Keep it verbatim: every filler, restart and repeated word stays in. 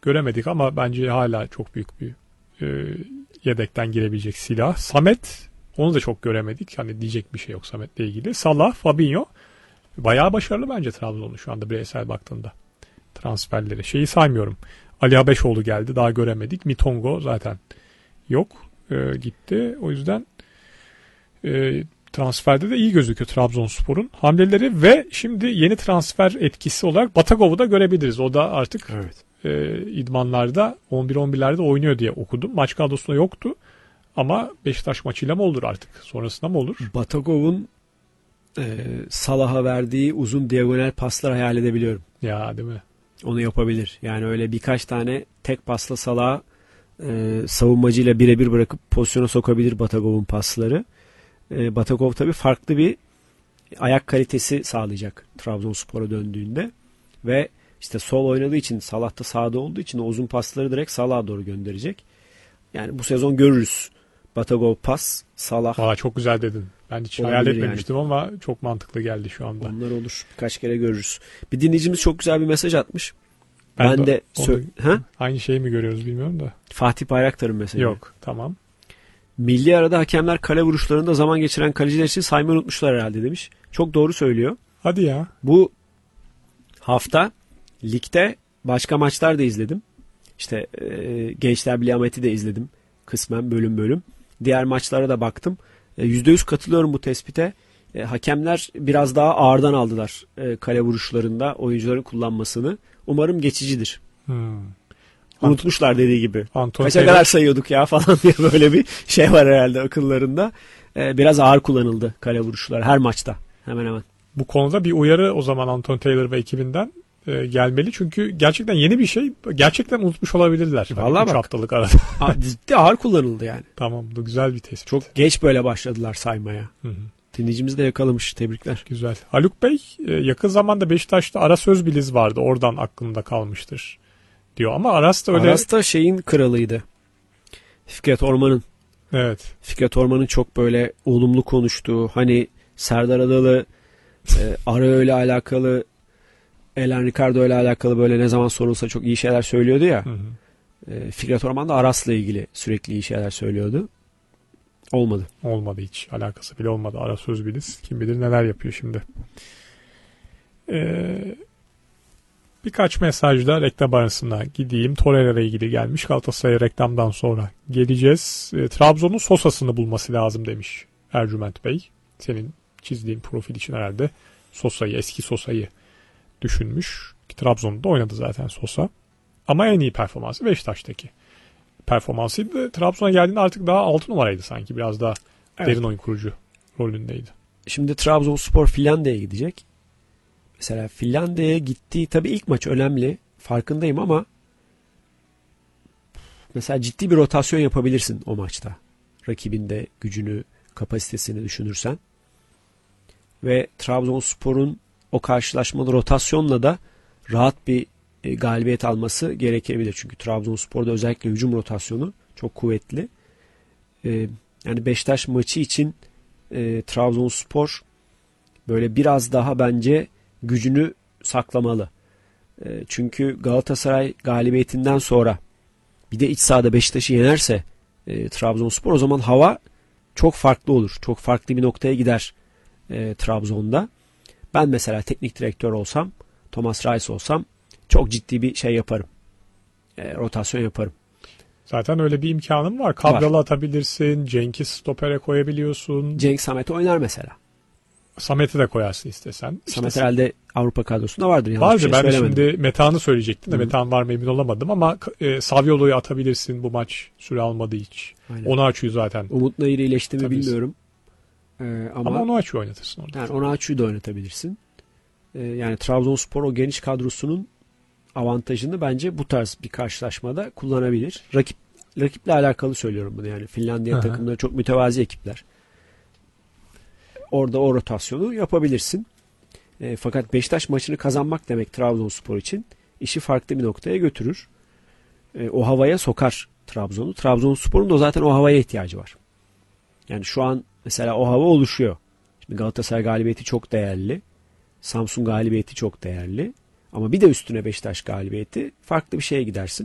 göremedik ama bence hala çok büyük bir e, yedekten girebilecek silah. Samet, onu da çok göremedik. Hani diyecek bir şey yok Samet'le ilgili. Salah, Fabinho bayağı başarılı bence Trabzon'un şu anda bireysel baktığında transferleri. Şeyi saymıyorum. Ali Habeşoğlu geldi, daha göremedik. Mitongo zaten yok, e, gitti. O yüzden e, transferde de iyi gözüküyor Trabzonspor'un hamleleri ve şimdi yeni transfer etkisi olarak Batagov'u da görebiliriz. O da artık evet. e, idmanlarda on bir on birlerde oynuyor diye okudum. Maç kadrosunda yoktu ama Beşiktaş maçıyla mı olur artık? Sonrasında mı olur? Batagov'un e, Salah'a verdiği uzun diagonal paslar hayal edebiliyorum. Ya değil mi? Onu yapabilir. Yani öyle birkaç tane tek pasla Salah'a e, savunmacıyla birebir bırakıp pozisyona sokabilir Batagov'un pasları. E, Batagov tabii farklı bir ayak kalitesi sağlayacak Trabzonspor'a döndüğünde ve işte sol oynadığı için, Salah da sağda olduğu için o uzun pasları direkt Salah'a doğru gönderecek. Yani bu sezon görürüz. Batagov pas, Salah. Valla çok güzel dedin. Ben hiç hayal etmemiştim yani. Ama çok mantıklı geldi şu anda. Onlar olur. Birkaç kere görürüz. Bir dinleyicimiz çok güzel bir mesaj atmış. Ben, ben de, de sö- ha? Aynı şeyi mi görüyoruz bilmiyorum da. Fatih Bayraktar'ın mesajı. Yok, tamam. Milli arada hakemler kale vuruşlarında zaman geçiren kaleciler için saymayı unutmuşlar herhalde demiş. Çok doğru söylüyor. Hadi ya. Bu hafta ligde başka maçlar da izledim. İşte e, Gençler Birliği Ahmet'i de izledim. Kısmen bölüm bölüm. Diğer maçlara da baktım. E, yüzde yüz katılıyorum bu tespite. E, hakemler biraz daha ağırdan aldılar e, kale vuruşlarında oyuncuların kullanmasını. Umarım geçicidir. Hmm. Unutmuşlar dediği gibi. Anton Kaça Taylor... kadar sayıyorduk ya falan diye böyle bir şey var herhalde akıllarında. E, biraz ağır kullanıldı kale vuruşları her maçta. Hemen hemen. Bu konuda bir uyarı o zaman Anton Taylor ve ekibinden e, gelmeli. Çünkü gerçekten yeni bir şey. Gerçekten unutmuş olabilirler. Vallahi üç bak. haftalık arada. Ciddi ağır kullanıldı yani. Tamam, bu güzel bir tespit. Çok geç böyle başladılar saymaya. Hı hı. Dinleyicimiz de yakalamış. Tebrikler. Güzel. Haluk Bey, yakın zamanda Beşiktaş'ta Aras Özbiliz vardı. Oradan aklımda kalmıştır diyor. Ama Aras da öyle... Aras da şeyin kralıydı. Fikret Orman'ın. Evet. Fikret Orman'ın çok böyle olumlu konuştuğu, hani Serdar Adalı e, Ara ile alakalı, Elan Ricardo ile alakalı böyle ne zaman sorulsa çok iyi şeyler söylüyordu ya. Hı hı. E, Fikret Orman da Aras'la ilgili sürekli iyi şeyler söylüyordu. Olmadı. Olmadı hiç. Alakası bile olmadı. Aras Özbiliz. Kim bilir neler yapıyor şimdi. Ee, birkaç mesaj da reklam arasına gideyim. Torreira ile ilgili gelmiş. Galatasaray reklamdan sonra geleceğiz. E, Trabzon'un Sosa'sını bulması lazım demiş Ercüment Bey. Senin çizdiğin profil için herhalde Sosa'yı, eski Sosa'yı düşünmüş. Trabzon'da oynadı zaten Sosa. Ama en iyi performansı Beşiktaş'taki performansıydı. Trabzon'a geldiğinde artık daha altı numaraydı sanki. Biraz daha evet. Derin oyun kurucu rolündeydi. Şimdi Trabzonspor Finlandiya'ya gidecek. Mesela Finlandiya'ya gittiği tabii ilk maç önemli. Farkındayım ama mesela ciddi bir rotasyon yapabilirsin o maçta. Rakibinde gücünü, kapasitesini düşünürsen. Ve Trabzonspor'un o karşılaşmalı rotasyonla da rahat bir e, galibiyet alması gerekebilir. Çünkü Trabzonspor'da özellikle hücum rotasyonu çok kuvvetli. E, yani Beşiktaş maçı için e, Trabzonspor böyle biraz daha bence gücünü saklamalı. E, çünkü Galatasaray galibiyetinden sonra bir de iç sahada Beşiktaş'ı yenerse e, Trabzonspor, o zaman hava çok farklı olur. Çok farklı bir noktaya gider e, Trabzon'da. Ben mesela teknik direktör olsam, Thomas Reis olsam çok ciddi bir şey yaparım. E, rotasyon yaparım. Zaten öyle bir imkanım var. Kabralı atabilirsin. Cenk'i stopere koyabiliyorsun. Cenk Samet oynar mesela. Samet'i de koyarsın istesen. Samet işte herhalde Avrupa kadrosunda vardır. Vardı. Şey ben söylemedim. şimdi Metehan'ı söyleyecektim de Metehan var mı emin olamadım ama e, Saviolo'yu atabilirsin, bu maç süre almadı hiç. Aynen. Onu açıyor zaten. Umut Nayır'ı iyileşti mi bilmiyorum. Ee, ama, ama onu açıyor oynatırsın orada. Yani onu açıyor da oynatabilirsin. Ee, yani Trabzonspor o geniş kadrosunun avantajını bence bu tarz bir karşılaşmada kullanabilir. Rakip rakiple alakalı söylüyorum bunu yani. Finlandiya takımları çok mütevazi ekipler. Orada o rotasyonu yapabilirsin. E, fakat Beşiktaş maçını kazanmak demek Trabzonspor için işi farklı bir noktaya götürür. E, o havaya sokar Trabzon'u. Trabzonspor'un da zaten o havaya ihtiyacı var. Yani şu an mesela o hava oluşuyor. Şimdi Galatasaray galibiyeti çok değerli. Samsun galibiyeti çok değerli. Ama bir de üstüne Beşiktaş galibiyeti, farklı bir şeye gidersin.